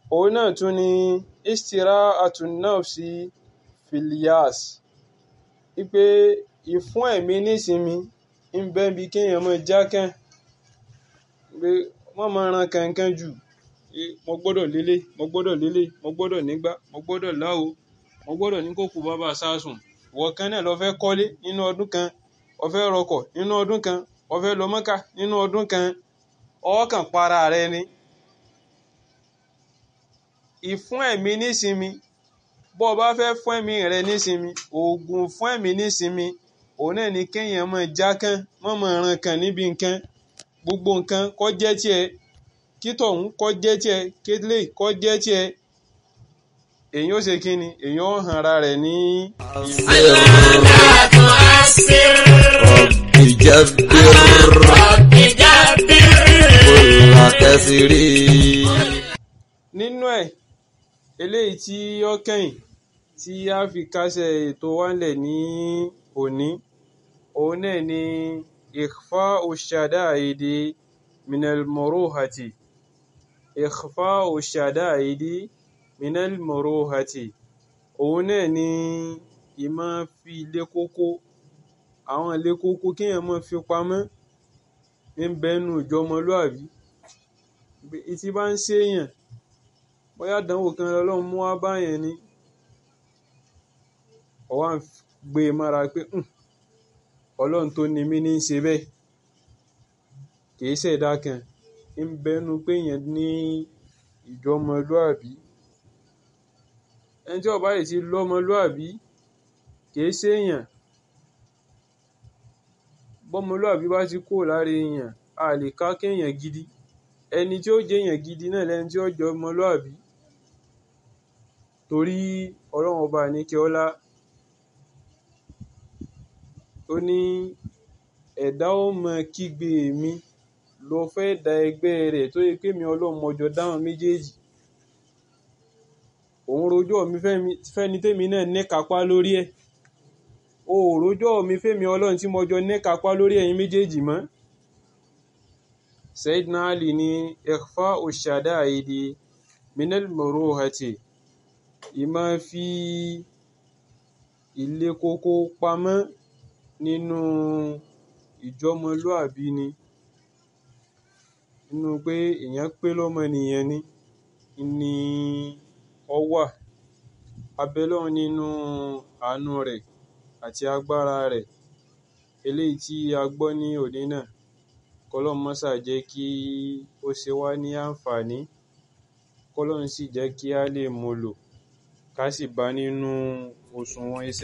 òun náà tún ni istira'atun nafsi fil yas, wípé ìfún ẹ̀mí nísinmi ń bẹ bí kéèyàn máa jákàn, pé wọ́n máa ran kankan jù, mo gbọ́dọ̀ lélẹ̀, mo gbọ́dọ̀ lélẹ̀, mo gbọ́dọ̀ nígbà, mo gbọ́dọ̀ láwo, mo gbọ́dọ̀ ní kókò bàbá sásùn. Ìwọ kan náà lọ fẹ́ kọ́lé nínú ọdún kan, o fẹ́ rọkọ̀ nínú ọdún kan, o fẹ́ lọ Mọ́kà nínú ọdún kan, ó kàn para rẹ ni. Ìfún ẹ̀mí nísinmi, bó o bá fẹ́ fún ẹ̀mí rẹ nísinmi, oògùn fún ẹ̀mí nísinmi, òun náà ni kéèyàn máa jákàn, má máa ran kan níbi nǹkan, gbogbo nǹkan kó jẹ́ tiẹ̀, kí tọ̀hún kó jẹ́ tiẹ̀, kélé kó jẹ́ tiẹ̀. Èyàn ó ṣe kí ni? Èyàn ó han ara rẹ̀ ní nínú ẹ̀. Eléyìí tí ó kẹ́yìn tí a fi kásẹ̀ ètò wa ńlẹ̀ ní òní, òun náà ni ikhfa'u shada'idi minal muruhati. Ikhfa'u shada'idi minal muruhati, òun náà ni ìmọ̀ fi ilé kókó, àwọn ilé kókó kéèyàn máa fi pamọ́ ń bẹ nínú ìjọmọlúàbí. Tí bá ń ṣèyàn, bóyá àdánwò kan lọ́lọ́run mú wá báyẹn ni, ó wá ń gbé e mára pé Ọlọ́run tó ni mí ní í ṣe bẹ́ẹ̀, kìí ṣẹ̀dá kan. ń bẹ nínú pé èèyàn ní ìjọmọlúàbí. Ẹni tí ó bá yìí ti lọ́mọlúàbí kìí ṣèyàn. Bọ́mọlúàbí bá ti kúrò lára èèyàn, a lè ká kéèyàn gidi. Ẹni tí ó jẹ́ èèyàn gidi náà lẹni tí ó jẹ́ ọmọlúàbí. Torí Ọlọ́run ọba àníkẹ́ ọlá, ó ní ẹ̀dá ó mọ kígbe mi ló fẹ́ da ẹgbẹ́ rẹ̀ tó yẹ pé mi Ọlọ́run mọjọ dáhùn méjèèjì. Òun rojọ́ mi fẹ́ni tèmi náà ní kápá lórí ẹ̀. O ò rojọ́ mi fẹ́mi Ọlọ́run tí mọjọ ní kápá lórí ẹ̀yin méjèèjì mọ́. Sayyidina Ali ní ikhfa'u shada'idi minal muruhati, ìmọ̀ fi ilé kókó pamọ́ nínú ìjọmọlúàbí ni, nínú pé èèyàn pé lọ́mọnìyàn ni ó wà. A bẹ Ọlọ́run nínú àánú rẹ̀ àti agbára rẹ̀, eléyìí tí a gbọ́ ní òní náà, k'Ọlọ́run má ṣà jẹ́ kí ó ṣe wá ní àǹfààní, k'Ọlọ́run sì jẹ́ kí a lè mú lò, ká sì bá nínú òṣùwọ̀n iṣẹ́